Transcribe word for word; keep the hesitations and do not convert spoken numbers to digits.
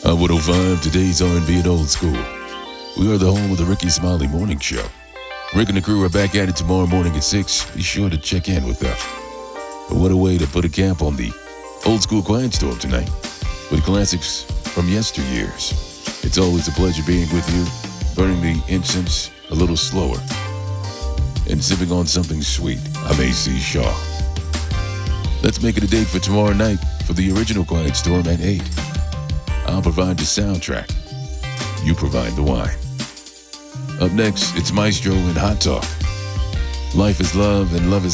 On one oh five, today's R and B and old school. We are the home of the Ricky Smiley Morning Show. Rick and the crew are back at it tomorrow morning at six. Be sure to check in with us. But what a way to put a cap on the old school Quiet Storm tonight with classics from yesteryears. It's always a pleasure being with you, burning the incense a little slower and sipping on something sweet. I'm A C Shaw. Let's make it a date for tomorrow night for the original Quiet Storm at eight. I'll provide the soundtrack. You provide the wine. Up next, it's Maestro and Hot Talk. Life is love and love is